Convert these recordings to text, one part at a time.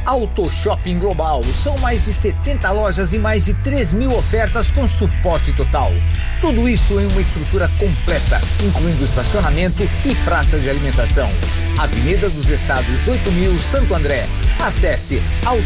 Auto Shopping Global. São mais de 70 lojas e mais de 3.000 ofertas com suporte total. Tudo isso em uma estrutura completa, incluindo estacionamento e praça de alimentação. Avenida dos Estados 8.000, Santo André. Acesse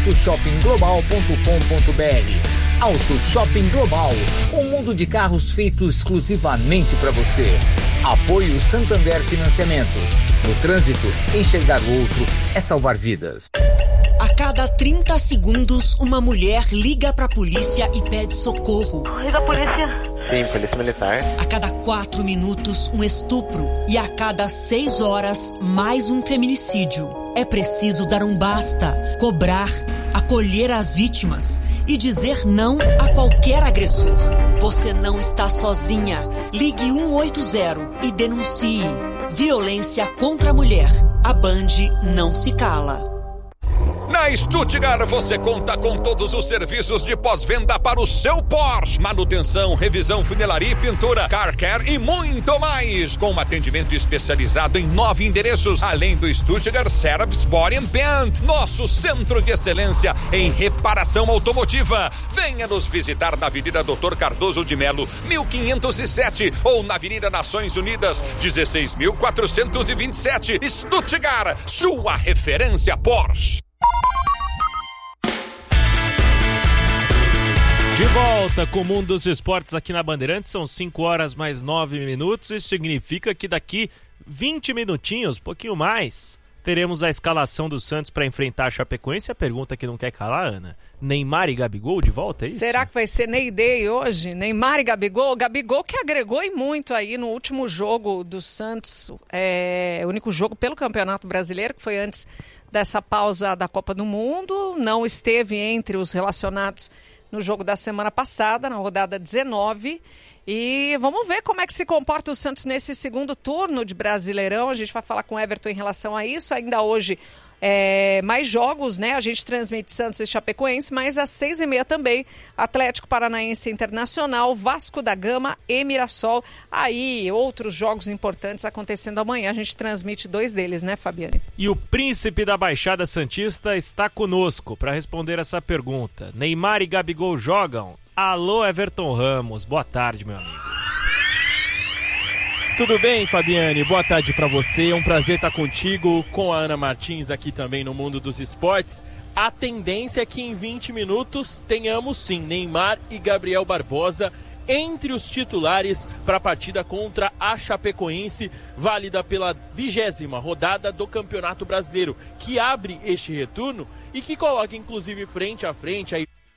autoshoppingglobal.com.br. Auto Shopping Global, um mundo de carros feito exclusivamente para você. Apoio Santander Financiamentos. No trânsito, enxergar o outro é salvar vidas. A cada 30 segundos, uma mulher liga pra polícia e pede socorro. E da polícia? Sim, polícia militar. A cada 4 minutos, um estupro. E a cada 6 horas, mais um feminicídio. É preciso dar um basta, cobrar, acolher as vítimas e dizer não a qualquer agressor. Você não está sozinha. Ligue 180 e denuncie. Violência contra a mulher. A Band não se cala. Na Stuttgart você conta com todos os serviços de pós-venda para o seu Porsche. Manutenção, revisão, funilaria e pintura, car care e muito mais. Com um atendimento especializado em 9 endereços, além do Stuttgart Service Body and Paint, nosso centro de excelência em reparação automotiva. Venha nos visitar na Avenida Dr. Cardoso de Melo, 1507 ou na Avenida Nações Unidas, 16.427. Stuttgart, sua referência Porsche. De volta com o Mundo dos Esportes aqui na Bandeirantes, são 5 horas mais 9 minutos, isso significa que daqui 20 minutinhos, um pouquinho mais, teremos a escalação do Santos para enfrentar a Chapecoense. A pergunta que não quer calar, Ana, Neymar e Gabigol de volta, é isso? Será que vai ser Ney Day hoje? Neymar e Gabigol? Gabigol que agregou e muito aí no último jogo do Santos, o único jogo pelo Campeonato Brasileiro, que foi antes dessa pausa da Copa do Mundo, não esteve entre os relacionados no jogo da semana passada, na rodada 19. E vamos ver como é que se comporta o Santos nesse segundo turno de Brasileirão. A gente vai falar com o Everton em relação a isso. Ainda hoje, mais jogos, né? A gente transmite Santos e Chapecoense, mas às 6h30 também, Atlético Paranaense Internacional, Vasco da Gama e Mirassol. Aí, outros jogos importantes acontecendo amanhã. A gente transmite 2 deles, né, Fabiane? E o príncipe da Baixada Santista está conosco para responder essa pergunta. Neymar e Gabigol jogam? Alô, Everton Ramos. Boa tarde, meu amigo. Tudo bem, Fabiane? Boa tarde para você. É um prazer estar contigo, com a Ana Martins aqui também no Mundo dos Esportes. A tendência é que em 20 minutos tenhamos sim Neymar e Gabriel Barbosa entre os titulares para a partida contra a Chapecoense, válida pela 20ª rodada do Campeonato Brasileiro, que abre este retorno e que coloca inclusive frente a frente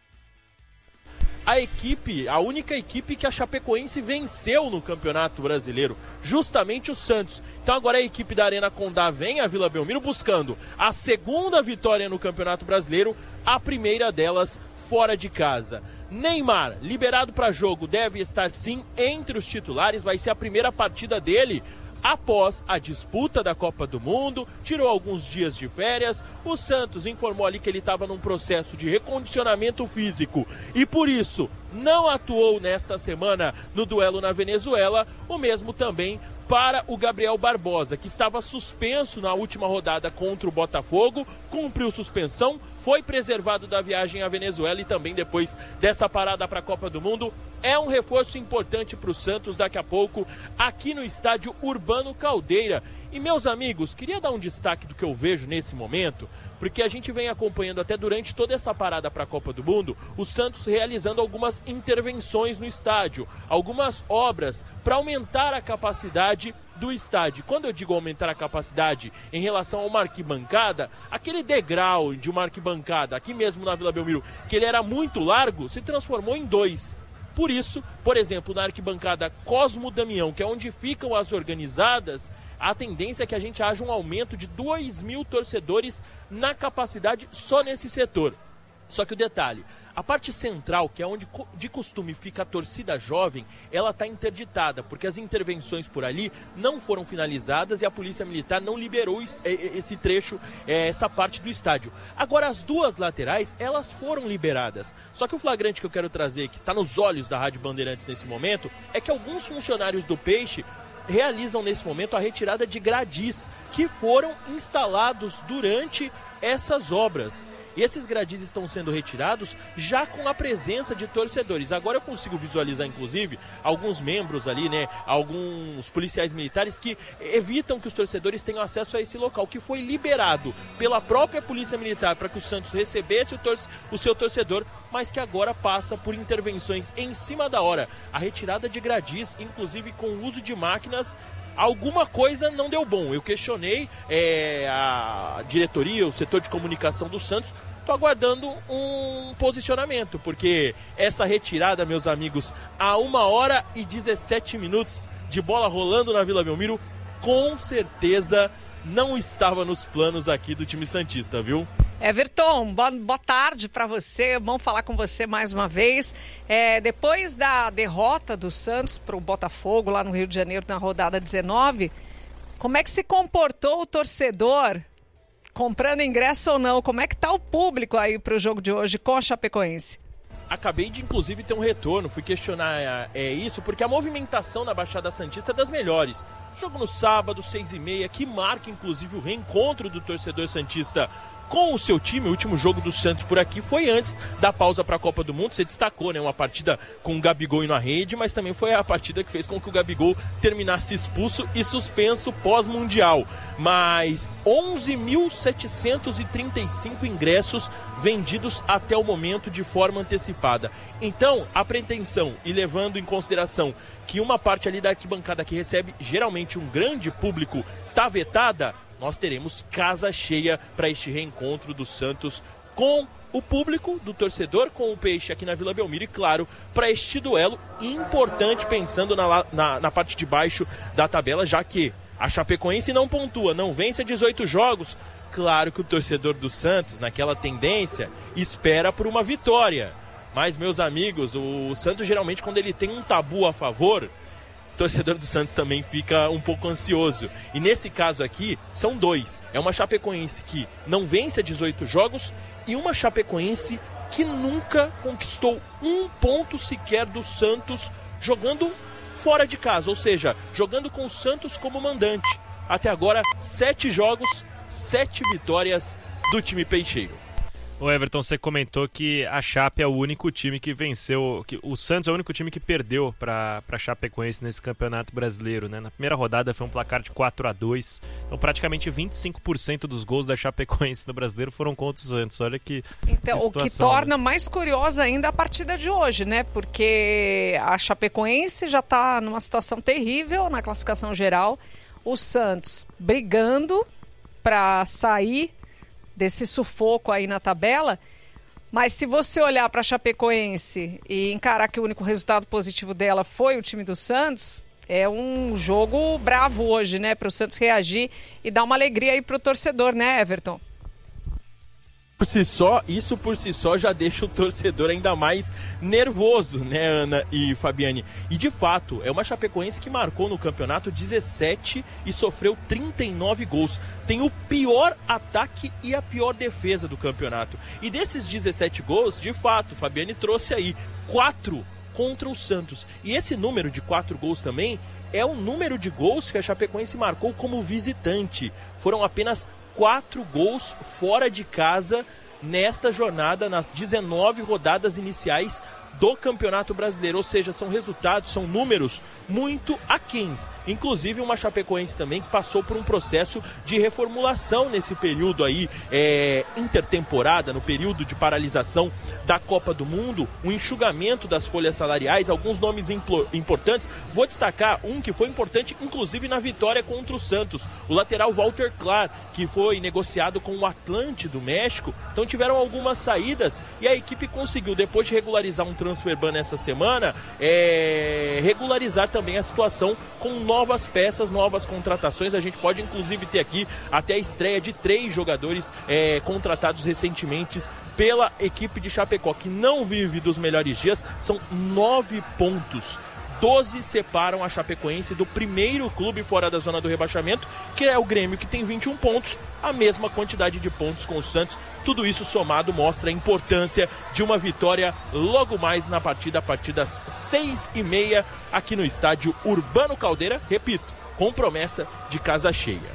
a única equipe que a Chapecoense venceu no Campeonato Brasileiro, justamente o Santos. Então agora a equipe da Arena Condá vem à Vila Belmiro buscando a segunda vitória no Campeonato Brasileiro, a primeira delas fora de casa. Neymar, liberado para jogo, deve estar sim entre os titulares, vai ser a primeira partida dele após a disputa da Copa do Mundo, tirou alguns dias de férias. O Santos informou ali que ele estava num processo de recondicionamento físico e por isso não atuou nesta semana no duelo na Venezuela. O mesmo também para o Gabriel Barbosa, que estava suspenso na última rodada contra o Botafogo, cumpriu suspensão, foi preservado da viagem à Venezuela e também depois dessa parada para a Copa do Mundo. É um reforço importante para o Santos daqui a pouco, aqui no estádio Urbano Caldeira. E, meus amigos, queria dar um destaque do que eu vejo nesse momento, porque a gente vem acompanhando até durante toda essa parada para a Copa do Mundo, o Santos realizando algumas intervenções no estádio, algumas obras para aumentar a capacidade do estádio. Quando eu digo aumentar a capacidade em relação a uma arquibancada, aquele degrau de uma arquibancada, aqui mesmo na Vila Belmiro, que ele era muito largo, se transformou em 2. Por isso, por exemplo, na arquibancada Cosmo Damião, que é onde ficam as organizadas, a tendência é que a gente haja um aumento de 2.000 torcedores na capacidade só nesse setor. Só que o detalhe, a parte central, que é onde de costume fica a torcida jovem, ela está interditada, porque as intervenções por ali não foram finalizadas e a Polícia Militar não liberou esse trecho, essa parte do estádio. Agora, as duas laterais, elas foram liberadas. Só que o flagrante que eu quero trazer, que está nos olhos da Rádio Bandeirantes nesse momento, é que alguns funcionários do Peixe realizam nesse momento a retirada de gradis que foram instalados durante essas obras. E esses gradis estão sendo retirados já com a presença de torcedores. Agora eu consigo visualizar, inclusive, alguns membros ali, né? Alguns policiais militares que evitam que os torcedores tenham acesso a esse local, que foi liberado pela própria Polícia Militar para que o Santos recebesse o seu torcedor, mas que agora passa por intervenções em cima da hora. A retirada de gradis, inclusive com o uso de máquinas, alguma coisa não deu bom. Eu questionei a diretoria, o setor de comunicação do Santos. Estou aguardando um posicionamento, porque essa retirada, meus amigos, a 1h17 de bola rolando na Vila Belmiro, com certeza não estava nos planos aqui do time santista, viu? Everton, boa tarde para você, bom falar com você mais uma vez. Depois da derrota do Santos para o Botafogo lá no Rio de Janeiro na rodada 19, como é que se comportou o torcedor, comprando ingresso ou não? Como é que tá o público aí para o jogo de hoje com a Chapecoense? Acabei de, inclusive, ter um retorno, fui questionar isso, porque a movimentação na Baixada Santista é das melhores. Jogo no sábado, 6h30, que marca, inclusive, o reencontro do torcedor santista com o seu time. O último jogo do Santos por aqui foi antes da pausa para a Copa do Mundo. Você destacou, né? Uma partida com o Gabigol indo à rede, mas também foi a partida que fez com que o Gabigol terminasse expulso e suspenso pós-mundial. Mas 11.735 ingressos vendidos até o momento de forma antecipada. Então, a pretensão, e levando em consideração que uma parte ali da arquibancada que recebe geralmente um grande público tá vetada, nós teremos casa cheia para este reencontro do Santos com o público, do torcedor, com o Peixe aqui na Vila Belmiro e, claro, para este duelo importante, pensando na parte de baixo da tabela, já que a Chapecoense não pontua, não vence a 18 jogos. Claro que o torcedor do Santos, naquela tendência, espera por uma vitória. Mas, meus amigos, o Santos geralmente, quando ele tem um tabu a favor, o torcedor do Santos também fica um pouco ansioso. E nesse caso aqui, são dois. É uma Chapecoense que não vence a 18 jogos e uma Chapecoense que nunca conquistou um ponto sequer do Santos jogando fora de casa, ou seja, jogando com o Santos como mandante. Até agora, 7 jogos, 7 vitórias do time peixeiro. O Everton, você comentou que a Chape é o único time que venceu, que o Santos é o único time que perdeu para a Chapecoense nesse Campeonato Brasileiro, né? Na primeira rodada foi um placar de 4-2, então praticamente 25% dos gols da Chapecoense no Brasileiro foram contra o Santos. Olha que então, o que torna mais curiosa ainda a partida de hoje, né? Porque a Chapecoense já está numa situação terrível na classificação geral, o Santos brigando para sair desse sufoco aí na tabela, mas se você olhar para a Chapecoense e encarar que o único resultado positivo dela foi o time do Santos, é um jogo bravo hoje, né, para o Santos reagir e dar uma alegria aí para o torcedor, né, Everton? Isso por si só já deixa o torcedor ainda mais nervoso, né, Ana e Fabiane? E de fato, é uma Chapecoense que marcou no campeonato 17 e sofreu 39 gols. Tem o pior ataque e a pior defesa do campeonato. E desses 17 gols, de fato, Fabiane trouxe aí 4 contra o Santos. E esse número de 4 gols também é o número de gols que a Chapecoense marcou como visitante. Foram apenas 4 gols fora de casa nesta jornada, nas 19 rodadas iniciais do Campeonato Brasileiro, ou seja, são resultados, são números muito aquéns. Inclusive uma Chapecoense também que passou por um processo de reformulação nesse período aí, intertemporada, no período de paralisação da Copa do Mundo, um enxugamento das folhas salariais, alguns nomes importantes. Vou destacar um que foi importante, inclusive na vitória contra o Santos, o lateral Walter Clark, que foi negociado com o Atlante do México. Então tiveram algumas saídas e a equipe conseguiu, depois de regularizar um transfer ban essa semana, regularizar também a situação com novas peças, novas contratações. A gente pode inclusive ter aqui até a estreia de 3 jogadores contratados recentemente pela equipe de Chapecó, que não vive dos melhores dias. São 9 pontos. 12 separam a Chapecoense do primeiro clube fora da zona do rebaixamento, que é o Grêmio, que tem 21 pontos, a mesma quantidade de pontos com o Santos. Tudo isso somado mostra a importância de uma vitória logo mais na partida, a partir das 6h30, aqui no estádio Urbano Caldeira, repito, com promessa de casa cheia.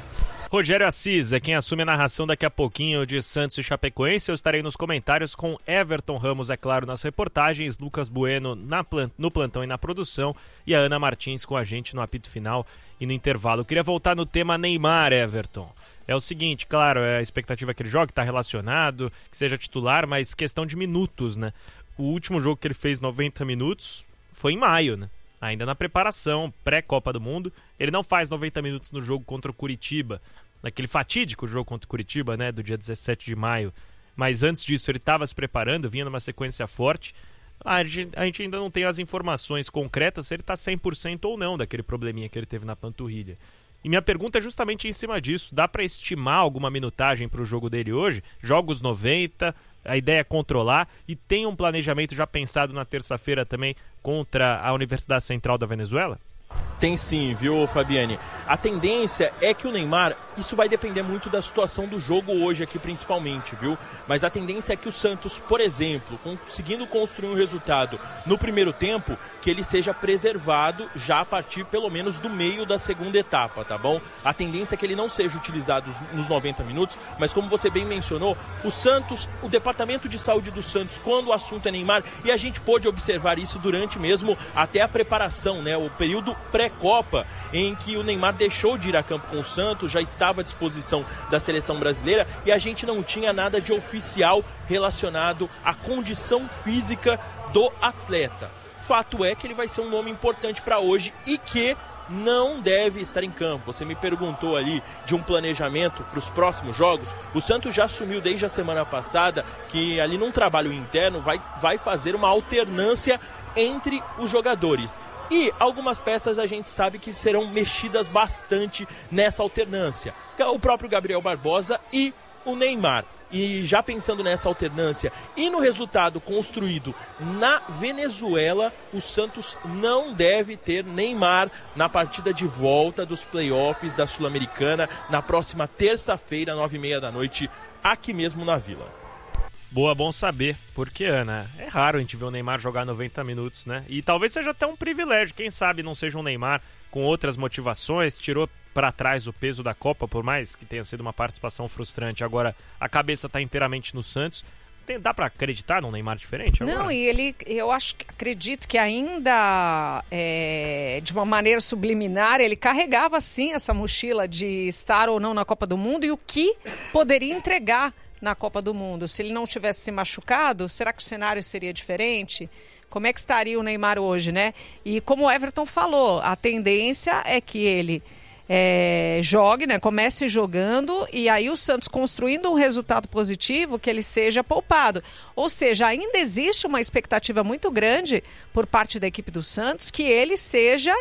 Rogério Assis é quem assume a narração daqui a pouquinho de Santos e Chapecoense. Eu estarei nos comentários com Everton Ramos, é claro, nas reportagens, Lucas Bueno no plantão e na produção, e a Ana Martins com a gente no apito final e no intervalo. Eu queria voltar no tema Neymar, Everton. É o seguinte, claro, é a expectativa que ele jogue, está relacionado, que seja titular, mas questão de minutos, né? O último jogo que ele fez 90 minutos foi em maio, né? Ainda na preparação, pré-Copa do Mundo. Ele não faz 90 minutos no jogo contra o Curitiba, naquele fatídico jogo contra o Curitiba, né, do dia 17 de maio. Mas antes disso ele estava se preparando, vinha numa sequência forte. A gente ainda não tem as informações concretas se ele está 100% ou não daquele probleminha que ele teve na panturrilha. E minha pergunta é justamente em cima disso. Dá para estimar alguma minutagem para o jogo dele hoje? Jogos 90, a ideia é controlar, e tem um planejamento já pensado na terça-feira também contra a Universidade Central da Venezuela? Tem sim, viu, Fabiane? A tendência é que o Neymar, isso vai depender muito da situação do jogo hoje aqui principalmente, viu? Mas a tendência é que o Santos, por exemplo, conseguindo construir um resultado no primeiro tempo, que ele seja preservado já a partir pelo menos do meio da segunda etapa, tá bom? A tendência é que ele não seja utilizado nos 90 minutos, mas como você bem mencionou, o Santos, o departamento de saúde do Santos, quando o assunto é Neymar, e a gente pôde observar isso durante mesmo até a preparação, né? O período pré-Copa, em que o Neymar deixou de ir a campo com o Santos, já estava à disposição da seleção brasileira e a gente não tinha nada de oficial relacionado à condição física do atleta. Fato é que ele vai ser um nome importante para hoje e que não deve estar em campo. Você me perguntou ali de um planejamento para os próximos jogos. O Santos já assumiu desde a semana passada que ali num trabalho interno vai fazer uma alternância entre os jogadores. E algumas peças a gente sabe que serão mexidas bastante nessa alternância. O próprio Gabriel Barbosa e o Neymar. E já pensando nessa alternância e no resultado construído na Venezuela, o Santos não deve ter Neymar na partida de volta dos playoffs da Sul-Americana na próxima terça-feira, 9h30 da noite, aqui mesmo na Vila. Boa, bom saber, porque, Ana, é raro a gente ver o Neymar jogar 90 minutos, né? E talvez seja até um privilégio, quem sabe não seja um Neymar com outras motivações, tirou para trás o peso da Copa, por mais que tenha sido uma participação frustrante. Agora a cabeça está inteiramente no Santos. Dá para acreditar num Neymar diferente agora? Não, e acredito que ainda de uma maneira subliminar, ele carregava sim essa mochila de estar ou não na Copa do Mundo e o que poderia entregar na Copa do Mundo. Se ele não tivesse se machucado, será que o cenário seria diferente? Como é que estaria o Neymar hoje, né? E como o Everton falou, a tendência é que ele jogue, né? Comece jogando e aí o Santos construindo um resultado positivo, que ele seja poupado. Ou seja, ainda existe uma expectativa muito grande por parte da equipe do Santos que ele seja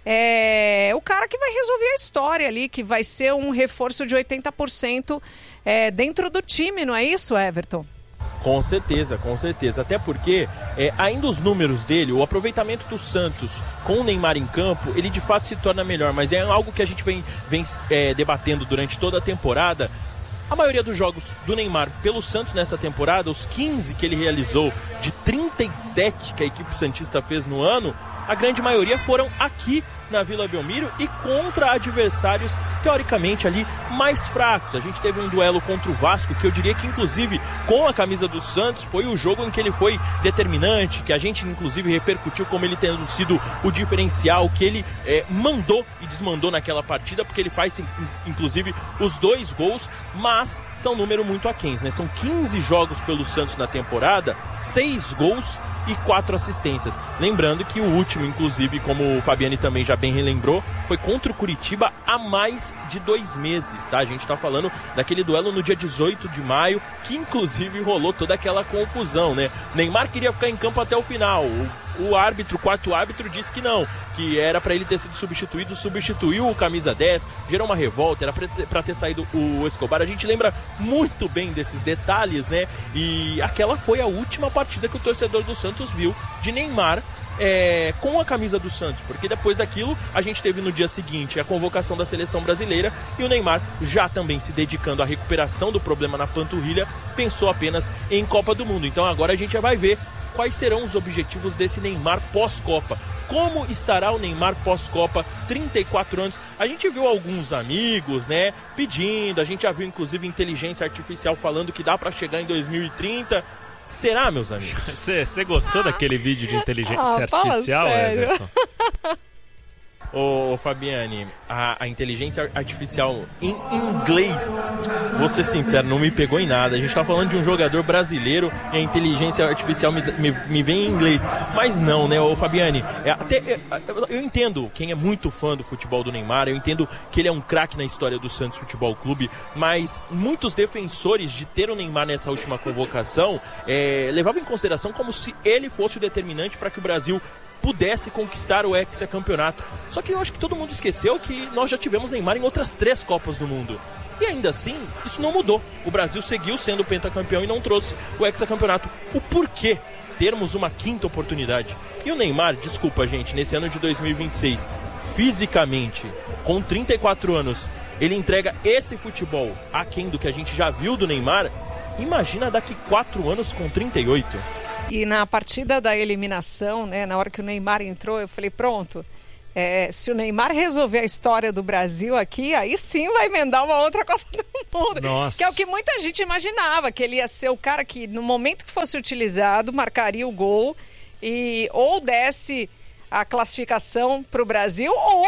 o cara que vai resolver a história ali, que vai ser um reforço de 80% dentro do time, não é isso, Everton? Com certeza, com certeza. Até porque, ainda os números dele, o aproveitamento do Santos com o Neymar em campo, ele de fato se torna melhor. Mas é algo que a gente vem debatendo durante toda a temporada. A maioria dos jogos do Neymar pelo Santos nessa temporada, os 15 que ele realizou de 37 que a equipe santista fez no ano, a grande maioria foram aqui na Vila Belmiro e contra adversários teoricamente ali mais fracos. A gente teve um duelo contra o Vasco, que eu diria que inclusive com a camisa do Santos foi o jogo em que ele foi determinante, que a gente inclusive repercutiu como ele tendo sido o diferencial, que ele mandou e desmandou naquela partida, porque ele faz inclusive os 2 gols, mas são número muito aquém, né? São 15 jogos pelo Santos na temporada, 6 gols e 4 assistências. Lembrando que o último, inclusive, como o Fabiane também já bem relembrou, foi contra o Curitiba há mais de 2 meses, tá? A gente tá falando daquele duelo no dia 18 de maio, que inclusive rolou toda aquela confusão, né? Neymar queria ficar em campo até o final. O quarto árbitro disse que não, que era para ele ter sido substituído, substituiu o camisa 10, gerou uma revolta, era para ter saído o Escobar. A gente lembra muito bem desses detalhes, né? E aquela foi a última partida que o torcedor do Santos viu de Neymar com a camisa do Santos, porque depois daquilo a gente teve no dia seguinte a convocação da seleção brasileira e o Neymar, já também se dedicando à recuperação do problema na panturrilha, pensou apenas em Copa do Mundo. Então agora a gente já vai ver quais serão os objetivos desse Neymar pós-Copa. como estará o Neymar pós-Copa, 34 anos. A gente viu alguns amigos, né, pedindo, a gente já viu inclusive inteligência artificial falando que dá para chegar em 2030. Será, meus amigos? Você gostou daquele vídeo de inteligência artificial, Everton? Ô Fabiane, a inteligência artificial em inglês, vou ser sincero, não me pegou em nada. A gente tá falando de um jogador brasileiro e a inteligência artificial me vem em inglês. Mas não, né, ô Fabiane? Eu entendo quem é muito fã do futebol do Neymar, eu entendo que ele é um craque na história do Santos Futebol Clube, mas muitos defensores de ter o Neymar nessa última convocação levavam em consideração como se ele fosse o determinante para que o Brasil pudesse conquistar o hexacampeonato. Só que eu acho que todo mundo esqueceu que nós já tivemos Neymar em outras 3 Copas do Mundo. E ainda assim, isso não mudou. O Brasil seguiu sendo pentacampeão e não trouxe o hexacampeonato. O porquê termos uma 5ª oportunidade? E o Neymar, desculpa gente, nesse ano de 2026, fisicamente, com 34 anos, ele entrega esse futebol aquém do que a gente já viu do Neymar. Imagina daqui 4 anos com 38. E na partida da eliminação, né, na hora que o Neymar entrou, eu falei, pronto, se o Neymar resolver a história do Brasil aqui, aí sim vai emendar uma outra Copa do Mundo. Nossa. Que é o que muita gente imaginava, que ele ia ser o cara que, no momento que fosse utilizado, marcaria o gol e ou desse a classificação para o Brasil, ou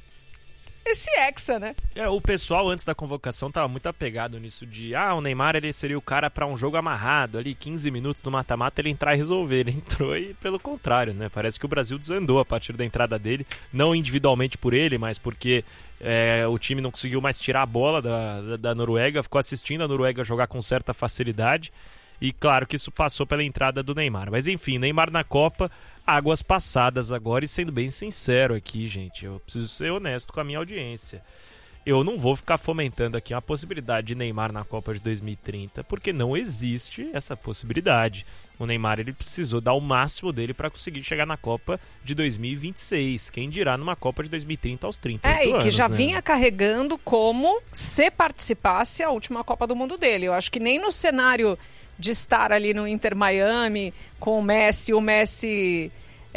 esse hexa, né? O pessoal antes da convocação estava muito apegado nisso de o Neymar ele seria o cara para um jogo amarrado ali, 15 minutos no mata-mata ele entrar e resolver. Ele entrou e pelo contrário, né? Parece que o Brasil desandou a partir da entrada dele, não individualmente por ele, mas porque o time não conseguiu mais tirar a bola da Noruega, ficou assistindo a Noruega jogar com certa facilidade. E claro que isso passou pela entrada do Neymar. Mas enfim, Neymar na Copa, águas passadas agora. E sendo bem sincero aqui, gente, eu preciso ser honesto com a minha audiência. Eu não vou ficar fomentando aqui uma possibilidade de Neymar na Copa de 2030, porque não existe essa possibilidade. O Neymar ele precisou dar o máximo dele para conseguir chegar na Copa de 2026. Quem dirá numa Copa de 2030 aos 38 anos. E que já vinha carregando como se participasse a última Copa do Mundo dele. Eu acho que nem no cenário de estar ali no Inter Miami com o Messi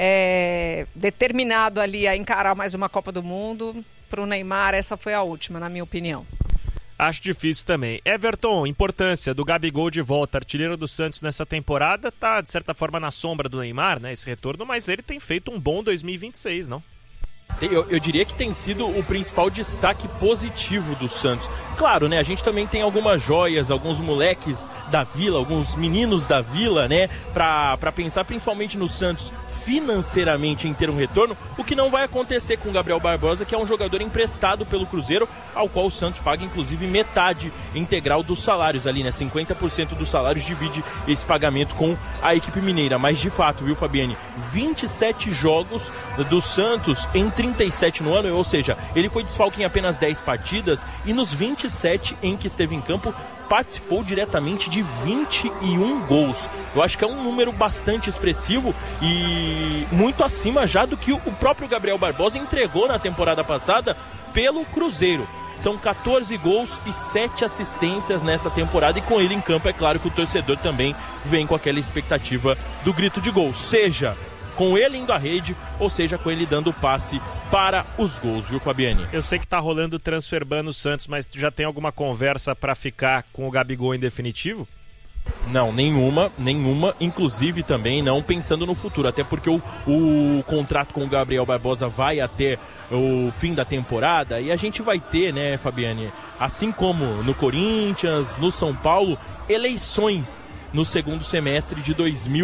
determinado ali a encarar mais uma Copa do Mundo, para o Neymar essa foi a última, na minha opinião. Acho difícil também. Everton, importância do Gabigol de volta, artilheiro do Santos nessa temporada, tá de certa forma na sombra do Neymar, né, esse retorno, mas ele tem feito um bom 2026, não? Eu diria que tem sido o principal destaque positivo do Santos. Claro, né, a gente também tem algumas joias, alguns moleques da Vila, alguns meninos da Vila, né, pra pensar principalmente no Santos financeiramente em ter um retorno, o que não vai acontecer com o Gabriel Barbosa, que é um jogador emprestado pelo Cruzeiro, ao qual o Santos paga inclusive metade integral dos salários ali, né, 50% dos salários divide esse pagamento com a equipe mineira. Mas de fato, viu, Fabiane, 27 jogos do Santos em 37 no ano, ou seja, ele foi desfalque em apenas 10 partidas e nos 27 em que esteve em campo participou diretamente de 21 gols. Eu acho que é um número bastante expressivo e muito acima já do que o próprio Gabriel Barbosa entregou na temporada passada pelo Cruzeiro. São 14 gols e 7 assistências nessa temporada e com ele em campo é claro que o torcedor também vem com aquela expectativa do grito de gol, seja com ele indo à rede, ou seja, com ele dando passe para os gols, viu, Fabiane? Eu sei que tá rolando o transfer ban no Santos, mas já tem alguma conversa para ficar com o Gabigol em definitivo? Não, nenhuma, inclusive também não pensando no futuro, até porque o contrato com o Gabriel Barbosa vai até o fim da temporada e a gente vai ter, né, Fabiane, assim como no Corinthians, no São Paulo, eleições no segundo semestre de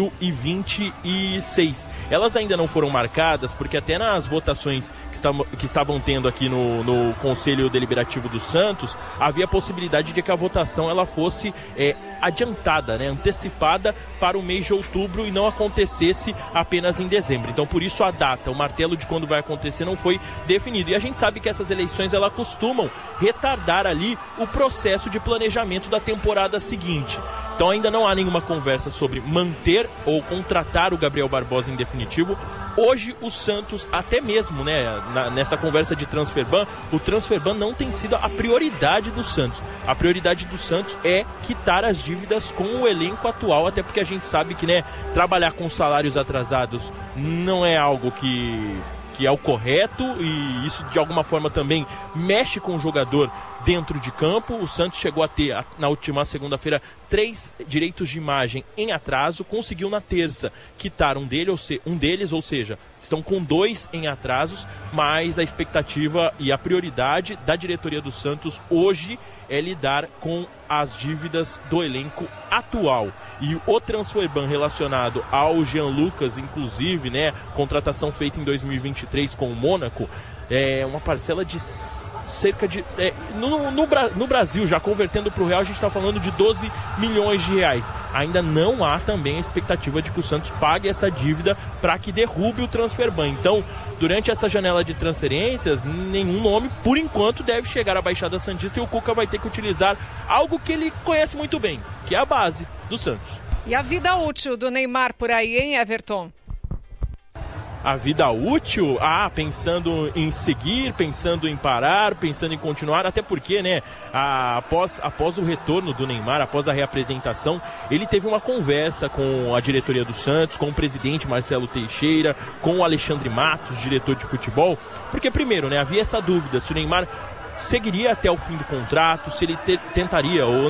2026. Elas ainda não foram marcadas, porque até nas votações que estavam tendo aqui no Conselho Deliberativo do Santos, havia a possibilidade de que a votação ela fosse adiantada, né, antecipada para o mês de outubro e não acontecesse apenas em dezembro. Então, por isso a data, o martelo de quando vai acontecer não foi definido. E a gente sabe que essas eleições elas costumam retardar ali o processo de planejamento da temporada seguinte. Então ainda não há nenhuma conversa sobre manter ou contratar o Gabriel Barbosa em definitivo. Hoje o Santos, até mesmo, né, nessa conversa de transferban, o transferban não tem sido a prioridade do Santos. A prioridade do Santos é quitar as dívidas com o elenco atual, até porque a gente sabe que, né, trabalhar com salários atrasados não é algo que é o correto, e isso de alguma forma também mexe com o jogador dentro de campo. O Santos chegou a ter, na última segunda-feira, 3 direitos de imagem em atraso, conseguiu na terça quitar um deles, ou seja, estão com 2 em atrasos, mas a expectativa e a prioridade da diretoria do Santos hoje é lidar com as dívidas do elenco atual. E o transferban relacionado ao Jean Lucas, inclusive, né, contratação feita em 2023 com o Mônaco, é uma parcela de cerca de... no Brasil, já convertendo para o real, a gente está falando de 12 milhões de reais. Ainda não há também a expectativa de que o Santos pague essa dívida para que derrube o transferban. Então, durante essa janela de transferências, nenhum nome, por enquanto, deve chegar à Baixada Santista, e o Cuca vai ter que utilizar algo que ele conhece muito bem, que é a base do Santos. E a vida útil do Neymar por aí, hein, Everton? A vida útil? Pensando em seguir, pensando em parar, pensando em continuar, até porque, né, após o retorno do Neymar, após a reapresentação, ele teve uma conversa com a diretoria do Santos, com o presidente Marcelo Teixeira, com o Alexandre Matos, diretor de futebol, porque primeiro, né, havia essa dúvida se o Neymar seguiria até o fim do contrato, se ele tentaria ou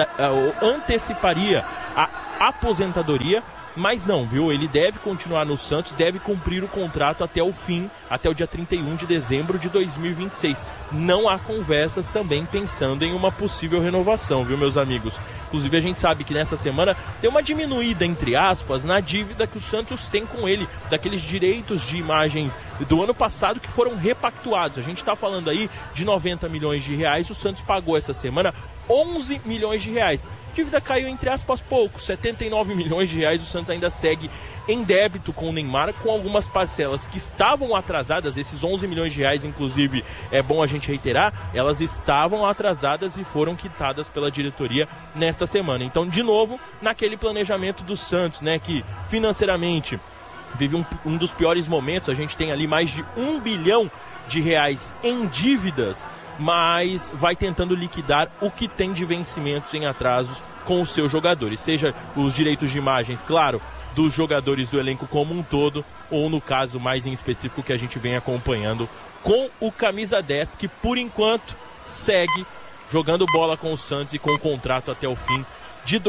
anteciparia a aposentadoria. Mas não, viu? Ele deve continuar no Santos, deve cumprir o contrato até o fim, até o dia 31 de dezembro de 2026. Não há conversas também pensando em uma possível renovação, viu, meus amigos? Inclusive, a gente sabe que nessa semana deu uma diminuída, entre aspas, na dívida que o Santos tem com ele, daqueles direitos de imagens do ano passado que foram repactuados. A gente está falando aí de 90 milhões de reais, o Santos pagou essa semana 11 milhões de reais. A dívida caiu, entre aspas, pouco, 79 milhões de reais. O Santos ainda segue em débito com o Neymar, com algumas parcelas que estavam atrasadas. Esses 11 milhões de reais, inclusive, é bom a gente reiterar, elas estavam atrasadas e foram quitadas pela diretoria nesta semana. Então, de novo, naquele planejamento do Santos, né, que financeiramente vive um dos piores momentos. A gente tem ali mais de 1 bilhão de reais em dívidas, mas vai tentando liquidar o que tem de vencimentos em atrasos com os seus jogadores, seja os direitos de imagens, claro, dos jogadores do elenco como um todo, ou no caso mais em específico que a gente vem acompanhando com o camisa 10, que por enquanto segue jogando bola com o Santos e com o contrato até o fim de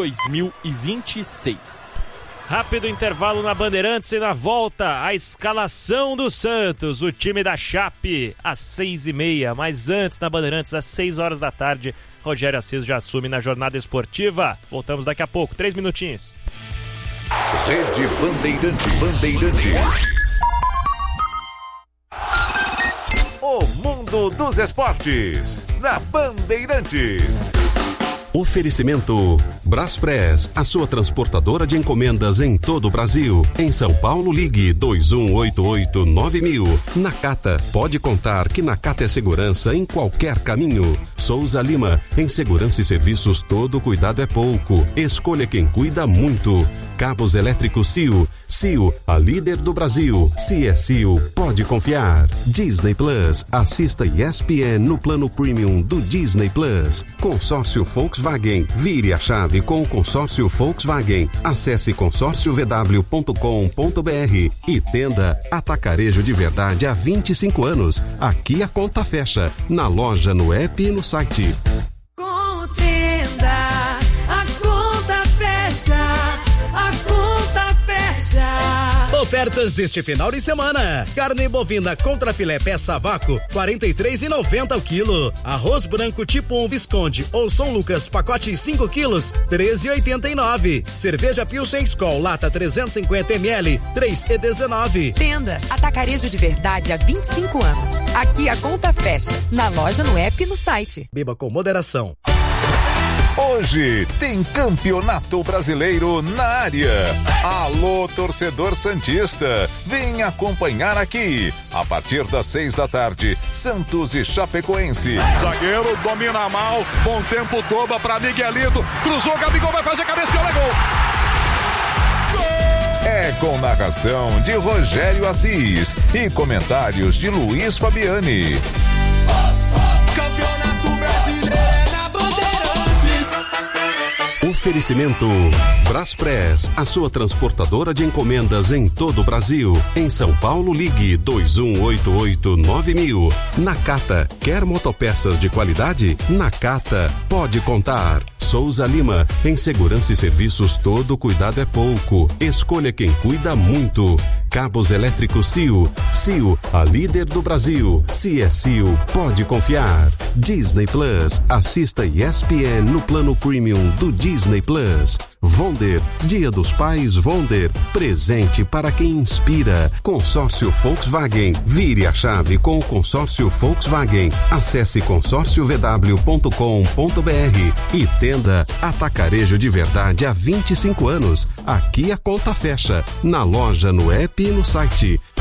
2026. Rápido intervalo na Bandeirantes e na volta a escalação do Santos, o time da Chape às 6h30, mas antes na Bandeirantes às 6 horas da tarde, Rogério Assis já assume na jornada esportiva. Voltamos daqui a pouco, 3 minutinhos. Rede Bandeirantes. O mundo dos esportes na Bandeirantes. Oferecimento Braspress, a sua transportadora de encomendas em todo o Brasil. Em São Paulo, ligue 2188-9000. Nakata, pode contar que Nakata é segurança em qualquer caminho. Souza Lima, em segurança e serviços todo cuidado é pouco. Escolha quem cuida muito. Cabos elétricos CIO. CIO, a líder do Brasil. Se é CIO, pode confiar. Disney Plus, assista ESPN no plano premium do Disney Plus. Consórcio Volkswagen, vire a chave com o consórcio Volkswagen. Acesse consórciovw.com.br e tenda Atacarejo de Verdade há 25 anos. Aqui a conta fecha, na loja, no app e no site. Com o Tenda, a conta fecha. A conta fecha. Ofertas deste final de semana: carne bovina contra filé peça a vácuo, R$ 43,90 o quilo. Arroz branco tipo 1 Visconde ou São Lucas pacote 5 quilos, R$ 13,89. Cerveja Pilsen Skol lata 350 ml, R$ 3,19. Tenda Atacarejo de Verdade há 25 anos. Aqui a conta fecha, na loja, no app e no site. Beba com moderação. hoje tem Campeonato Brasileiro na área. Alô, torcedor santista, vem acompanhar aqui. A partir das 6 da tarde, Santos e Chapecoense. Zagueiro domina mal, bom tempo, Toba para Miguelito, cruzou, Gabigol vai fazer cabeça, é gol. É com narração de Rogério Assis e comentários de Luiz Fabiani. Campeonato Brasileiro é na Bandeirantes. Oferecimento Braspress, a sua transportadora de encomendas em todo o Brasil. Em São Paulo, ligue 2188-9000. Nakata, quer motopeças de qualidade? Nakata, pode contar. Souza Lima, em segurança e serviços todo cuidado é pouco. Escolha quem cuida muito. Cabos elétricos CIO. CIO, a líder do Brasil. Se é CIO, pode confiar. Disney Plus, assista ESPN no plano premium do Disney Plus. Wonder, Dia dos Pais Wonder, presente para quem inspira. Consórcio Volkswagen, vire a chave com o consórcio Volkswagen. Acesse consórciovw.com.br e tenda Atacarejo de Verdade há 25 anos. Aqui a conta fecha, na loja, no app e no site.